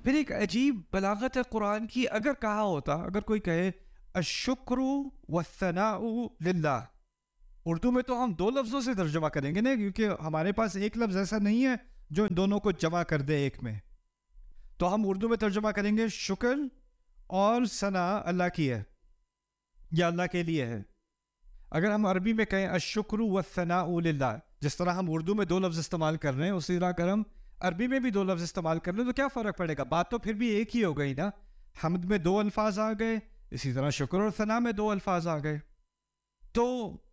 پھر ایک عجیب بلاغت ہے قرآن کی. اگر کہا ہوتا، اگر کوئی کہے الشکر والثناء للہ، اردو میں تو ہم دو لفظوں سے ترجمہ کریں گے نا، کیونکہ ہمارے پاس ایک لفظ ایسا نہیں ہے جو ان دونوں کو جمع کر دے ایک میں. تو ہم اردو میں ترجمہ کریں گے شکر اور ثنا اللہ کی ہے یا اللہ کے لیے ہے. اگر ہم عربی میں کہیں الشکر والثناء للہ، جس طرح ہم اردو میں دو لفظ استعمال کر رہے ہیں اسی طرح اگر ہم عربی میں بھی دو لفظ استعمال کر لیں تو کیا فرق پڑے گا؟ بات تو پھر بھی ایک ہی ہو گئی نا. حمد میں دو الفاظ آ گئے، اسی طرح شکر اور ثنا میں دو الفاظ آ گئے. تو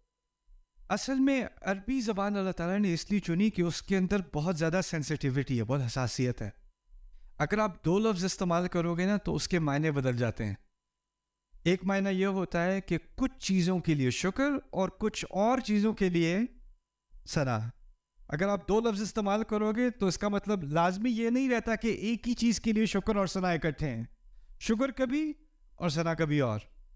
اصل میں عربی زبان اللہ تعالیٰ نے اس لیے چنی کہ اس کے اندر بہت زیادہ سینسٹیوٹی ہے، بہت حساسیت ہے. اگر آپ دو لفظ استعمال کرو گے نا تو اس کے معنی بدل جاتے ہیں. ایک معنی یہ ہوتا ہے کہ کچھ چیزوں کے لیے شکر اور کچھ اور چیزوں کے لیے ثنا. اگر آپ دو لفظ استعمال کرو گے تو اس کا مطلب لازمی یہ نہیں رہتا کہ ایک ہی چیز کے لیے شکر اور ثنا اکٹھے ہیں. شکر کبھی اور ثنا کبھی اور.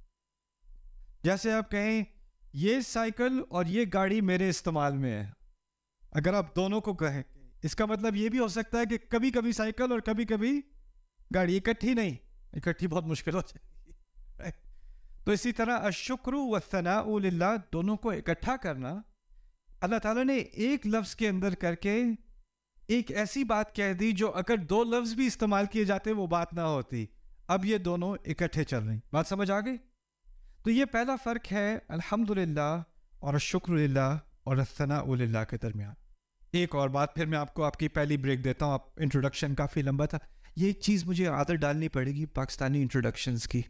جیسے آپ کہیں یہ سائیکل اور یہ گاڑی میرے استعمال میں ہے، اگر آپ دونوں کو کہیں اس کا مطلب یہ بھی ہو سکتا ہے کہ کبھی کبھی سائیکل اور کبھی کبھی گاڑی، اکٹھی نہیں، اکٹھی بہت مشکل ہو جائے گی. تو اسی طرح الشکر والثناء للہ دونوں کو اکٹھا کرنا اللہ تعالیٰ نے ایک لفظ کے اندر کر کے ایک ایسی بات کہہ دی جو اگر دو لفظ بھی استعمال کیے جاتے وہ بات نہ ہوتی. اب یہ دونوں اکٹھے چل رہی. بات سمجھ آ گئی؟ تو یہ پہلا فرق ہے الحمدللہ اور الشکر للہ اور الثناء للہ کے درمیان. ایک اور بات پھر میں آپ کو آپ کی پہلی بریک دیتا ہوں. آپ انٹروڈکشن کافی لمبا تھا، یہ چیز مجھے عادت ڈالنی پڑے گی پاکستانی انٹروڈکشنز کی.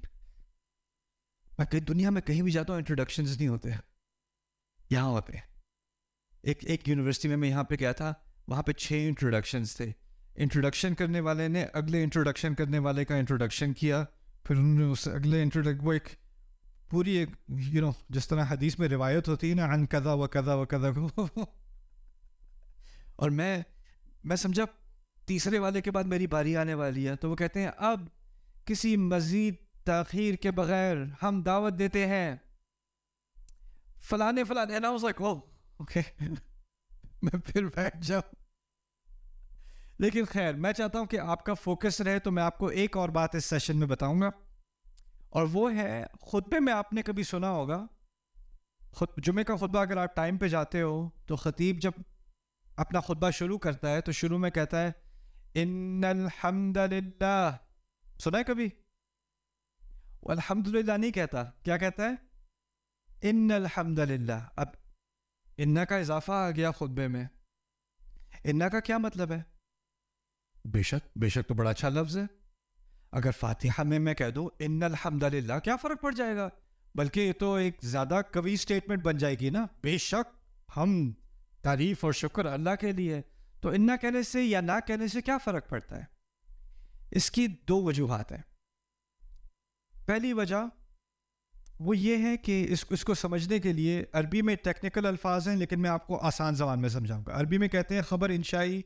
میں کہیں دنیا میں کہیں بھی جاتا ہوں انٹروڈکشنز نہیں ہوتے، یہاں ہوتے ہیں. ایک یونیورسٹی میں یہاں پہ گیا تھا، وہاں پہ 6 انٹروڈکشنز تھے. انٹروڈکشن کرنے والے نے اگلے انٹروڈکشن کرنے والے کا انٹروڈکشن کیا، پھر انہوں نے اس اگلے وہ ایک پوری ایک جس طرح حدیث میں روایت ہوتی ہے نا عن کذا و کذا و کذا اور میں سمجھا تیسرے والے کے بعد میری باری آنے والی ہے. تو وہ کہتے ہیں اب کسی مزید تاخیر کے بغیر ہم دعوت دیتے ہیں فلانے فلانے. And I was like, oh, okay. میں پھر بیٹھ جاؤں. لیکن خیر، میں چاہتا ہوں کہ آپ کا فوکس رہے، تو میں آپ کو ایک اور بات اس سیشن میں بتاؤں گا، اور وہ ہے خطبے میں آپ نے کبھی سنا ہوگا، جمعے کا خطبہ اگر آپ ٹائم پہ جاتے ہو تو خطیب جب اپنا خطبہ شروع کرتا ہے تو شروع میں کہتا ہے ان الحمد للہ. سنا ہے کبھی؟ وہ الحمد للہ نہیں کہتا، کیا کہتا ہے؟ ان الحمد للہ. اب ان کا اضافہ آ گیا خطبے میں. ان کا کیا مطلب ہے؟ بے شک تو بڑا اچھا لفظ ہے. اگر فاتحہ میں کہہ دوں ان الحمد للہ، کیا فرق پڑ جائے گا؟ بلکہ یہ تو ایک زیادہ قوی سٹیٹمنٹ بن جائے گی نا. بے شک ہم تعریف اور شکر اللہ کے لیے. تو ان نہ کہنے سے یا نہ کہنے سے کیا فرق پڑتا ہے؟ اس کی 2 وجوہات ہیں. پہلی وجہ وہ یہ ہے کہ اس کو سمجھنے کے لیے عربی میں ٹیکنیکل الفاظ ہیں، لیکن میں آپ کو آسان زبان میں سمجھاؤں گا. عربی میں کہتے ہیں خبر انشائی،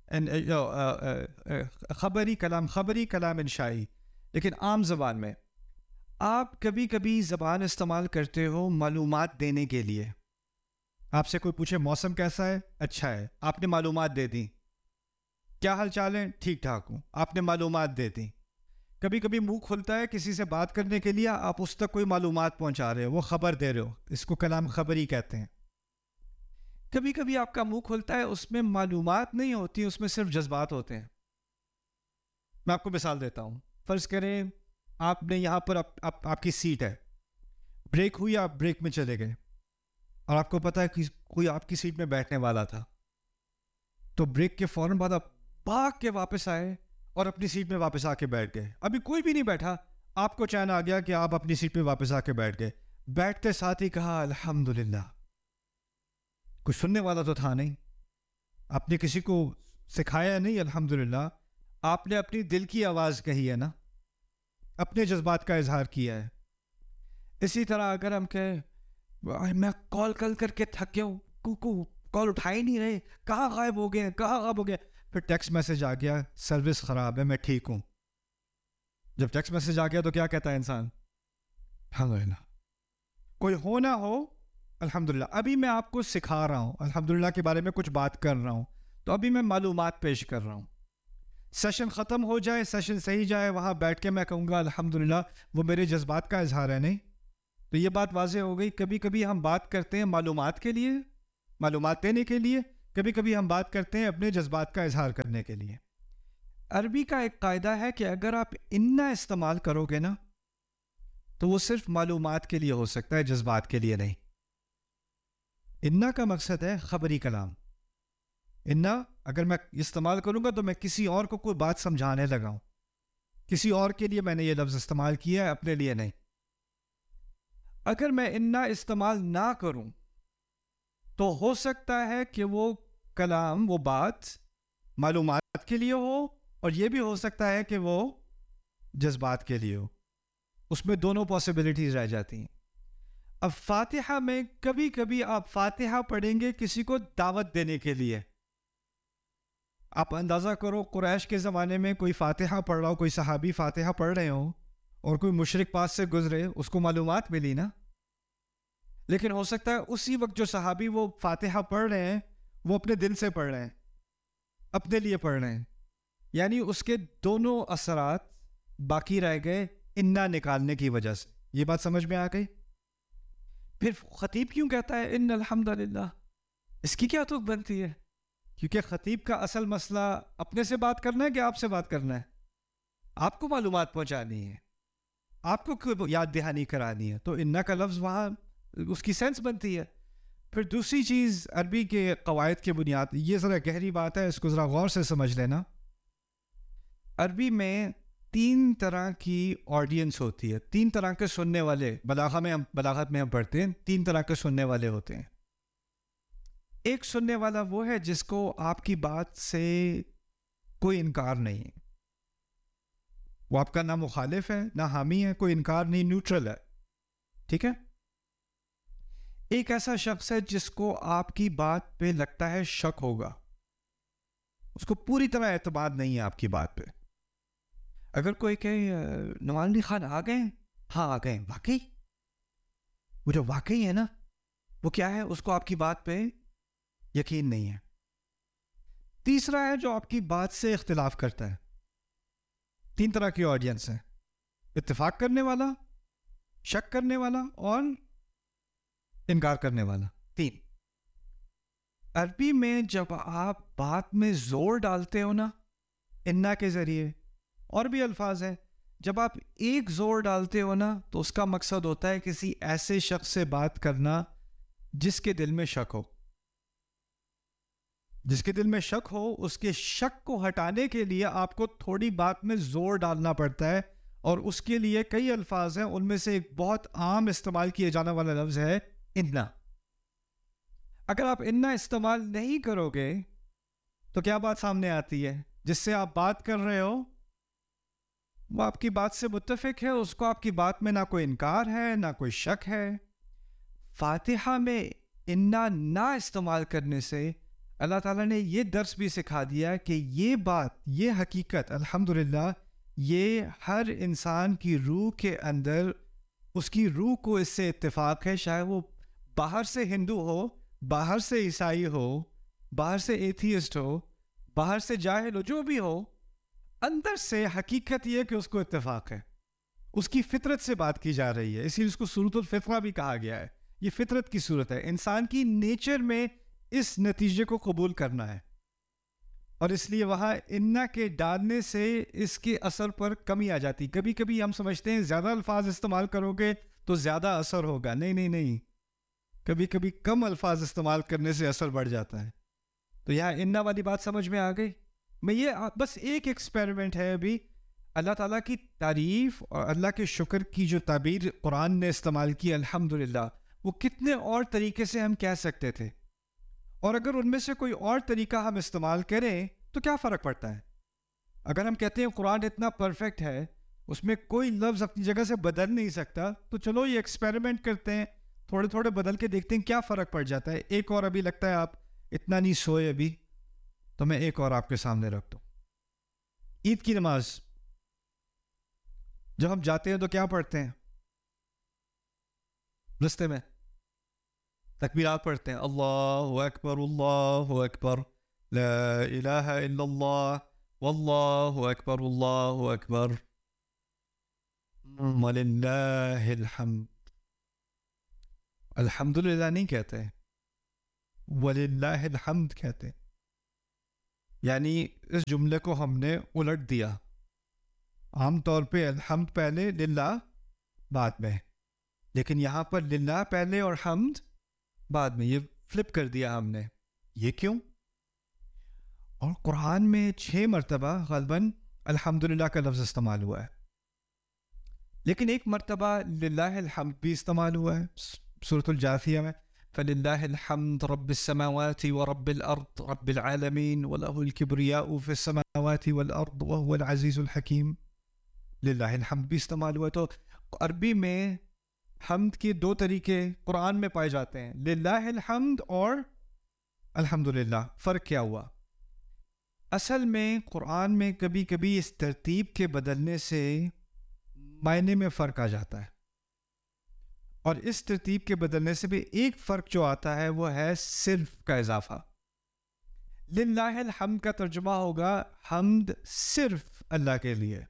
خبری کلام انشائی. لیکن عام زبان میں آپ کبھی کبھی زبان استعمال کرتے ہو معلومات دینے کے لیے. آپ سے کوئی پوچھے موسم کیسا ہے؟ اچھا ہے. آپ نے معلومات دے دی. کیا حال چال ہے؟ ٹھیک ٹھاک ہوں. آپ نے معلومات دے دی. کبھی کبھی منہ کھلتا ہے کسی سے بات کرنے کے لیے، آپ اس تک کوئی معلومات پہنچا رہے ہو، وہ خبر دے رہے ہو، اس کو کلام خبری کہتے ہیں. کبھی کبھی آپ کا منہ کھلتا ہے، اس میں معلومات نہیں ہوتی، اس میں صرف جذبات ہوتے ہیں. میں آپ کو مثال دیتا ہوں. فرض کریں آپ نے یہاں پر آپ کی سیٹ ہے، بریک ہوئی، آپ بریک میں چلے گئے اور آپ کو پتا ہے کہ کوئی آپ کی سیٹ میں بیٹھنے والا تھا. تو بریک کے فوراً بعد آپ بھاگ کے واپس آئے اور اپنی سیٹ میں واپس آ کے بیٹھ گئے. ابھی کوئی بھی نہیں بیٹھا، آپ کو چین آ گیا کہ آپ اپنی سیٹ پہ واپس آ کے بیٹھ گئے. بیٹھتے ساتھ ہی کہا الحمدللہ. کوئی سننے والا تو تھا نہیں، آپ نے کسی کو سکھایا نہیں الحمدللہ، آپ نے اپنی دل کی آواز کہی ہے نا، اپنے جذبات کا اظہار کیا ہے. اسی طرح اگر ہم کہیں میں کال کر کے تھک گیا ہوں، کال اٹھا ہی نہیں رہے، کہاں غائب ہو گئے، پھر ٹیکسٹ میسج آ گیا سروس خراب ہے، میں ٹھیک ہوں. جب ٹیکسٹ میسج آ گیا تو کیا کہتا ہے انسان؟ الحمدللہ. کوئی ہو نہ ہو الحمدللہ. ابھی میں آپ کو سکھا رہا ہوں الحمدللہ کے بارے میں، کچھ بات کر رہا ہوں، تو ابھی میں معلومات پیش کر رہا ہوں. سیشن ختم ہو جائے، سیشن صحیح جائے، وہاں بیٹھ کے میں کہوں گا الحمدللہ وہ میرے جذبات کا اظہار ہے، نہیں؟ تو یہ بات واضح ہو گئی. کبھی کبھی ہم بات کرتے ہیں معلومات کے لیے، معلومات دینے کے لیے، کبھی کبھی ہم بات کرتے ہیں اپنے جذبات کا اظہار کرنے کے لیے. عربی کا ایک قاعدہ ہے کہ اگر آپ انا استعمال کرو گے نا تو وہ صرف معلومات کے لیے ہو سکتا ہے، جذبات کے لیے نہیں. انا کا مقصد ہے خبری کلام. انا اگر میں استعمال کروں گا تو میں کسی اور کو کوئی بات سمجھانے لگا ہوں، کسی اور کے لیے میں نے یہ لفظ استعمال کیا ہے، اپنے لیے نہیں. اگر میں انا استعمال نہ کروں تو ہو سکتا ہے کہ وہ کلام، وہ بات معلومات کے لیے ہو، اور یہ بھی ہو سکتا ہے کہ وہ جذبات کے لیے ہو. اس میں دونوں پاسبلٹیز رہ جاتی ہیں. اب فاتحہ میں کبھی کبھی آپ فاتحہ پڑھیں گے کسی کو دعوت دینے کے لیے. آپ اندازہ کرو قریش کے زمانے میں کوئی فاتحہ پڑھ رہا ہو، کوئی صحابی فاتحہ پڑھ رہے ہوں اور کوئی مشرک پاس سے گزرے، اس کو معلومات ملی نا. لیکن ہو سکتا ہے اسی وقت جو صحابی وہ فاتحہ پڑھ رہے ہیں وہ اپنے دل سے پڑھ رہے ہیں، اپنے لیے پڑھ رہے ہیں، یعنی اس کے دونوں اثرات باقی رہ گئے انا نکالنے کی وجہ سے. یہ بات سمجھ میں آ گئی؟ پھر خطیب کیوں کہتا ہے ان الحمدللہ؟ اس کی کیا توق بنتی ہے؟ کیونکہ خطیب کا اصل مسئلہ اپنے سے بات کرنا ہے کہ آپ سے بات کرنا ہے؟ آپ کو معلومات پہنچانی ہے، آپ کو یاد دہانی کرانی ہے، تو انا کا لفظ وہاں اس کی سینس بنتی ہے. پھر دوسری چیز عربی کے قواعد کی بنیاد، یہ ذرا گہری بات ہے، اس کو ذرا غور سے سمجھ لینا. عربی میں 3 طرح کی آڈینس ہوتی ہے، 3 طرح کے سننے والے. بلاغت میں ہم پڑھتے ہیں 3 طرح کے سننے والے ہوتے ہیں. ایک سننے والا وہ ہے جس کو آپ کی بات سے کوئی انکار نہیں ہے، وہ آپ کا نہ مخالف ہے نہ حامی ہے، کوئی انکار نہیں، نیوٹرل ہے، ٹھیک ہے. ایک ایسا شخص ہے جس کو آپ کی بات پہ لگتا ہے شک ہوگا، اس کو پوری طرح اعتماد نہیں ہے آپ کی بات پہ. اگر کوئی کہے نعمان علی خان آ گئے، ہاں آ گئے، واقعی وہ جو واقعی ہے نا وہ کیا ہے، اس کو آپ کی بات پہ یقین نہیں ہے. تیسرا ہے جو آپ کی بات سے اختلاف کرتا ہے. 3 طرح کی آڈینس ہے، اتفاق کرنے والا، شک کرنے والا اور انکار کرنے والا. 3. عربی میں جب آپ بات میں زور ڈالتے ہو نا انا کے ذریعے، اور بھی الفاظ ہیں، جب آپ ایک زور ڈالتے ہو نا تو اس کا مقصد ہوتا ہے کسی ایسے شخص سے بات کرنا جس کے دل میں شک ہو. جس کے دل میں شک ہو، اس کے شک کو ہٹانے کے لیے آپ کو تھوڑی بات میں زور ڈالنا پڑتا ہے، اور اس کے لیے کئی الفاظ ہیں. ان میں سے ایک بہت عام استعمال کیے جانے والا لفظ ہے انا. اگر آپ انا استعمال نہیں کرو گے تو کیا بات سامنے آتی ہے؟ جس سے آپ بات کر رہے ہو وہ آپ کی بات سے متفق ہے، اس کو آپ کی بات میں نہ کوئی انکار ہے نہ کوئی شک ہے. فاتحہ میں انا نہ استعمال کرنے سے اللہ تعالیٰ نے یہ درس بھی سکھا دیا کہ یہ بات، یہ حقیقت الحمدللہ، یہ ہر انسان کی روح کے اندر، اس کی روح کو اس سے اتفاق ہے، چاہے وہ باہر سے ہندو ہو، باہر سے عیسائی ہو، باہر سے ایتھیسٹ ہو، باہر سے جاہل ہو، جو بھی ہو، اندر سے حقیقت یہ کہ اس کو اتفاق ہے. اس کی فطرت سے بات کی جا رہی ہے، اسی لیے اس کو صورت الفطرہ بھی کہا گیا ہے. یہ فطرت کی صورت ہے، انسان کی نیچر میں اس نتیجے کو قبول کرنا ہے، اور اس لیے وہاں انا کے ڈالنے سے اس کے اثر پر کمی آ جاتی. کبھی کبھی ہم سمجھتے ہیں زیادہ الفاظ استعمال کرو گے تو زیادہ اثر ہوگا. نہیں نہیں نہیں، کبھی کبھی کم الفاظ استعمال کرنے سے اثر بڑھ جاتا ہے. تو یہاں انا والی بات سمجھ میں آ گئی. میں یہ بس ایک ایکسپیریمنٹ ہے ابھی. اللہ تعالیٰ کی تعریف اور اللہ کے شکر کی جو تعبیر قرآن نے استعمال کی الحمدللہ، وہ کتنے اور طریقے سے ہم کہہ سکتے تھے، اور اگر ان میں سے کوئی اور طریقہ ہم استعمال کریں تو کیا فرق پڑتا ہے؟ اگر ہم کہتے ہیں قرآن اتنا پرفیکٹ ہے، اس میں کوئی لفظ اپنی جگہ سے بدل نہیں سکتا، تو چلو یہ ایکسپیریمنٹ کرتے ہیں، تھوڑے تھوڑے بدل کے دیکھتے ہیں کیا فرق پڑ جاتا ہے. ایک اور ابھی لگتا ہے آپ اتنا نہیں سوئے ابھی، تو میں ایک اور آپ کے سامنے رکھ دوں. عید کی نماز جب ہم جاتے ہیں تو کیا پڑھتے ہیں؟ رستے میں تکبیرات پڑھتے ہیں، اللہ اکبر لا الہ الا اللہ واللہ اکبر اللہ اکبر وللہ الحمد. الحمدللہ نہیں کہتے, وللہ الحمد کہتے. یعنی اس جملے کو ہم نے الٹ دیا. عام طور پہ الحمد پہلے للہ بعد میں, لیکن یہاں پر للہ پہلے اور حمد بعد میں, یہ فلپ کر دیا ہم نے. یہ کیوں؟ اور قرآن میں 6 مرتبہ غالباً الحمدللہ کا لفظ استعمال ہوا ہے, لیکن ایک مرتبہ للہ الحمد بھی استعمال ہوا ہے سورۃ الجاثیہ میں. فللہ الحمد رب السماوات ورب الارض رب العالمین وله الكبریاء فی السماوات والارض وهو العزیز الحکیم. للہ الحمد بھی استعمال ہوا ہے. تو عربی میں حمد کے 2 طریقے قرآن میں پائے جاتے ہیں, للہ الحمد اور الحمدللہ. فرق کیا ہوا؟ اصل میں قرآن میں کبھی کبھی اس ترتیب کے بدلنے سے معنی میں فرق آ جاتا ہے, اور اس ترتیب کے بدلنے سے بھی ایک فرق جو آتا ہے وہ ہے صرف کا اضافہ. للہ الحمد کا ترجمہ ہوگا حمد صرف اللہ کے لیے.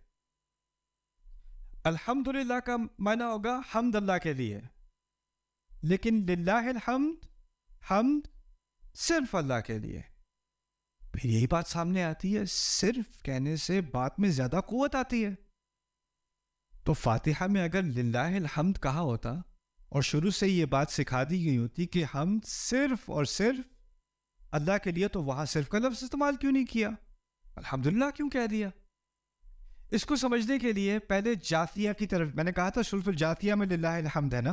الحمدللہ کا معنی ہوگا حمد اللہ کے لیے. لیکن للہ الحمد حمد صرف اللہ کے لیے. پھر یہی بات سامنے آتی ہے, صرف کہنے سے بات میں زیادہ قوت آتی ہے. تو فاتحہ میں اگر للہ الحمد کہا ہوتا اور شروع سے یہ بات سکھا دی گئی ہوتی کہ حمد صرف اور صرف اللہ کے لیے, تو وہاں صرف کا لفظ استعمال کیوں نہیں کیا, الحمدللہ کیوں کہہ دیا؟ اس کو سمجھنے کے لیے پہلے جاثیہ کی طرف, میں نے کہا تھا سورۃ الجاثیہ میں للہ الحمد ہے نا.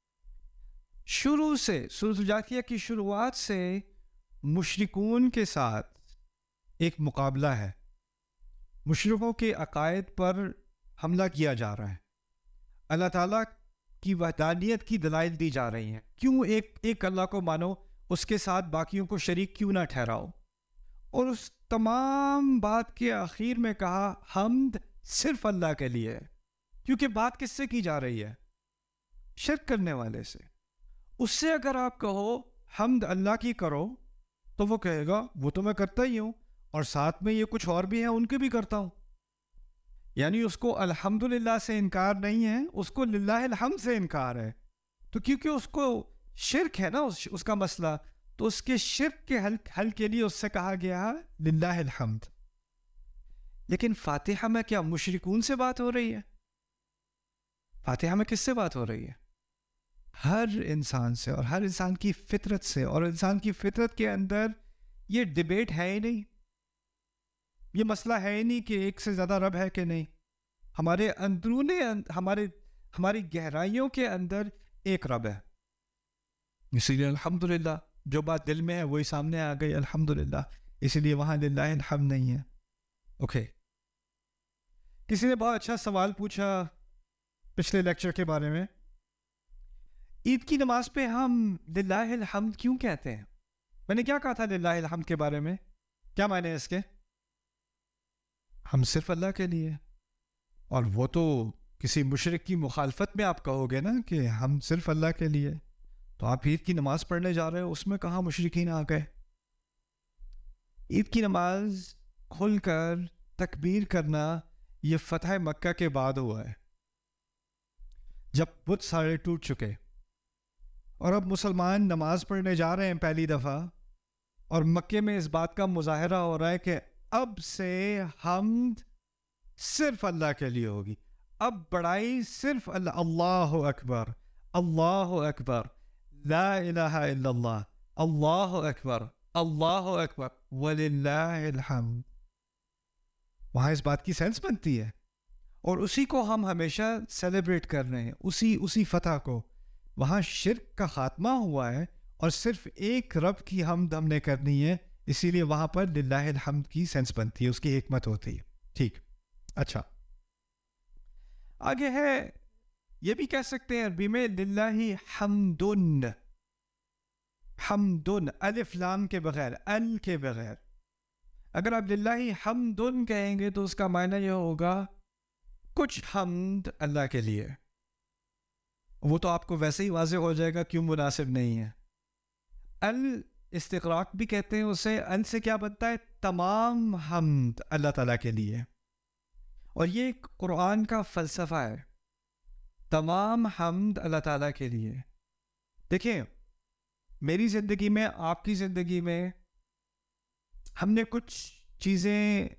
شروع سے سورۃ الجاثیہ کی شروعات سے مشرکون کے ساتھ ایک مقابلہ ہے. مشرکوں کے عقائد پر حملہ کیا جا رہا ہے. اللہ تعالیٰ کی وحدانیت کی دلائل دی جا رہی ہیں. کیوں ایک اللہ کو مانو, اس کے ساتھ باقیوں کو شریک کیوں نہ ٹھہراؤ. اور اس تمام بات کے آخر میں کہا حمد صرف اللہ کے لیے ہے, کیونکہ بات کس سے کی جا رہی ہے؟ شرک کرنے والے سے. اس سے اگر آپ کہو حمد اللہ کی کرو تو وہ کہے گا وہ تو میں کرتا ہی ہوں, اور ساتھ میں یہ کچھ اور بھی ہیں ان کے بھی کرتا ہوں. یعنی اس کو الحمدللہ سے انکار نہیں ہے, اس کو للہ الحمد سے انکار ہے. تو کیونکہ اس کو شرک ہے نا اس کا مسئلہ, تو اس کے شرک کے حل کے لیے اس سے کہا گیا للہ الحمد. لیکن فاتحہ میں کیا مشرکون سے بات ہو رہی ہے؟ فاتحہ میں کس سے بات ہو رہی ہے؟ ہر انسان سے, اور ہر انسان کی فطرت سے. اور انسان کی فطرت کے اندر یہ ڈیبیٹ ہے ہی نہیں, یہ مسئلہ ہے ہی نہیں کہ ایک سے زیادہ رب ہے کہ نہیں. ہمارے اندرون ہماری گہرائیوں کے اندر ایک رب ہے. اسی لیے الحمدللہ جو بات دل میں ہے وہی سامنے آ گئی الحمدللہ, اسی لیے وہاں للہ الحمد نہیں ہے. اوکے, کسی نے بہت اچھا سوال پوچھا پچھلے لیکچر کے بارے میں. عید کی نماز پہ ہم للہ الحمد کیوں کہتے ہیں؟ میں نے کیا کہا تھا للہ الحمد کے بارے میں؟ کیا معنی ہے اس کے؟ ہم صرف اللہ کے لیے. اور وہ تو کسی مشرک کی مخالفت میں آپ کہو گے نا کہ ہم صرف اللہ کے لیے, تو آپ عید کی نماز پڑھنے جا رہے ہو, اس میں کہاں مشرکین آ گئے؟ عید کی نماز کھل کر تکبیر کرنا یہ فتح مکہ کے بعد ہوا ہے, جب بت سارے ٹوٹ چکے, اور اب مسلمان نماز پڑھنے جا رہے ہیں پہلی دفعہ, اور مکے میں اس بات کا مظاہرہ ہو رہا ہے کہ اب سے حمد صرف اللہ کے لیے ہوگی, اب بڑائی صرف اللہ. اللہ اکبر, اللہ اکبر, لا الہ الا اللہ, اللہ اکبر, اللہ اکبر, وللہ الحمد. وہاں اس بات کی سینس بنتی ہے, اور اسی کو ہم ہمیشہ سیلیبریٹ کر رہے ہیں, اسی فتح کو. وہاں شرک کا خاتمہ ہوا ہے, اور صرف ایک رب کی حمد ہم نے کرنی ہے, اسی لیے وہاں پر للہ الحمد کی سینس بنتی ہے, اس کی حکمت ہوتی ہے. ٹھیک, اچھا آگے ہے, یہ بھی کہہ سکتے ہیں عربی میں للہ حمدن. حمدن الف لام کے بغیر, ال کے بغیر. اگر آپ للہ حمدن کہیں گے تو اس کا معنی یہ ہوگا کچھ حمد اللہ کے لیے. وہ تو آپ کو ویسے ہی واضح ہو جائے گا کیوں مناسب نہیں ہے. ال استغراق بھی کہتے ہیں اسے. ان سے کیا بنتا ہے؟ تمام حمد اللہ تعالیٰ کے لیے. اور یہ ایک قرآن کا فلسفہ ہے، تمام حمد اللہ تعالیٰ کے لیے. دیکھیں میری زندگی میں، آپ کی زندگی میں، ہم نے کچھ چیزیں